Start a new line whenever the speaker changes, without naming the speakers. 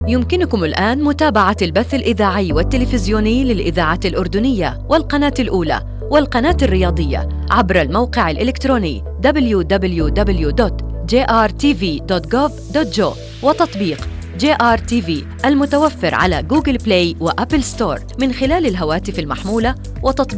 يمكنكم الآن متابعة البث الإذاعي والتلفزيوني للإذاعة الأردنية والقناة الأولى والقناة الرياضية عبر الموقع الإلكتروني www.jrtv.gov.jo وتطبيق JRTV المتوفر على جوجل بلاي وأبل ستور من خلال الهواتف المحمولة وتطبيق